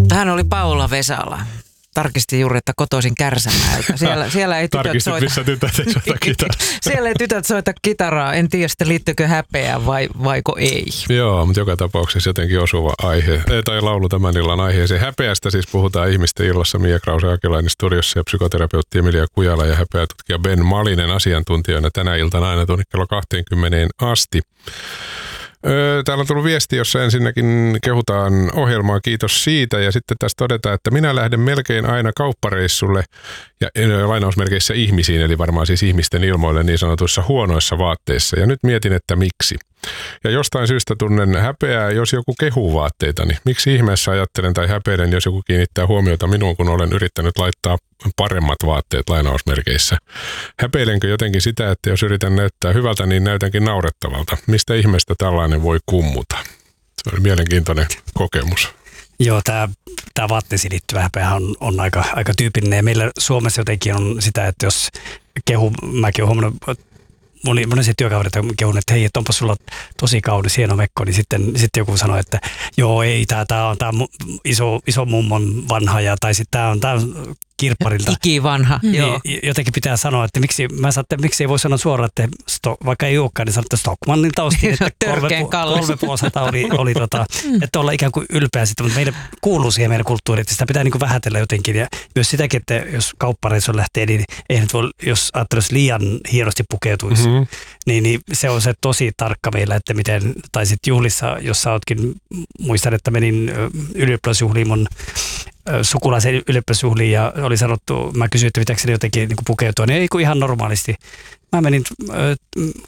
Mutta hän oli Paula Vesala. Tarkistin juuri, että kotoisin Kärsämäeltä. Siellä ei tytöt soita. Missä tytöt ei soita kitaraa. Siellä ei tytöt soita kitaraa. En tiedä, sitten liittyykö häpeään vaiko ei. Joo, mutta joka tapauksessa jotenkin osuva aihe, tai laulu tämän illan aiheeseen. Häpeästä siis puhutaan ihmisten illassa. Mia Krause-Akelainen studiossa ja psykoterapeutti Emilia Kujala ja häpeätutkija Ben Malinen asiantuntijana tänä iltana aina tuonne kello 20 asti. Täällä on tullut viesti, jossa ensinnäkin kehutaan ohjelmaa, kiitos siitä. Ja sitten tässä todetaan, että minä lähden melkein aina kauppareissulle ja lainausmerkeissä ihmisiin, eli varmaan siis ihmisten ilmoille niin sanotuissa huonoissa vaatteissa. Ja nyt mietin, että miksi. Ja jostain syystä tunnen häpeää, jos joku kehuu vaatteitani. Miksi ihmeessä ajattelen tai häpeilen, jos joku kiinnittää huomiota minuun, kun olen yrittänyt laittaa paremmat vaatteet lainausmerkeissä? Häpeilenkö jotenkin sitä, että jos yritän näyttää hyvältä, niin näytänkin naurettavalta? Mistä ihmeestä tällainen voi kummuta? Se oli mielenkiintoinen kokemus. Joo, tämä vaatteisiin liittyvä häpeä on aika tyypillinen. Ja meillä Suomessa jotenkin on sitä, että jos mäkin olen huomannut, monesti työkaverit on kehunut, että hei, että onpa sulla tosi kaunis, hieno mekko, niin sitten joku sanoo, että joo, ei, tämä on iso mummon vanha, tai sitten tämä on kirpparilta. Ikivanha. Joo. Jotenkin pitää sanoa, että miksi ei voi sanoa suoraan, että vaikka ei olekaan, niin sanoa, että Stockmannilta ostin, että 350 oli että olla ikään kuin ylpeä sitten, mutta meidän kuuluu siihen meidän kulttuuriin, että sitä pitää niin kuin vähätellä jotenkin. Ja myös sitäkin, että jos kauppareissu lähtee, niin eihän nyt voi, jos ajattelisi liian hienosti pukeutuisi, niin se on se tosi tarkka meillä, että miten, tai sitten juhlissa, jos sä ootkin, muistan, että menin ylioppilasjuhliin mun sukulaisen ylioppilasjuhliin ja oli sanottu, mä kysyin, että pitääkö se jotenkin niin pukeutua, niin ei kun ihan normaalisti. Mä menin